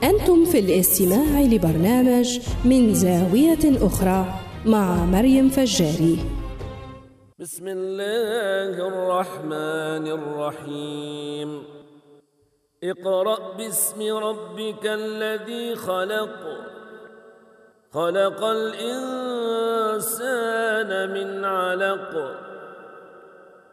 أنتم في الاستماع لبرنامج من زاوية أخرى مع مريم فجاري. بسم الله الرحمن الرحيم. اقرأ باسم ربك الذي خلق، خلق الإنسان من علق.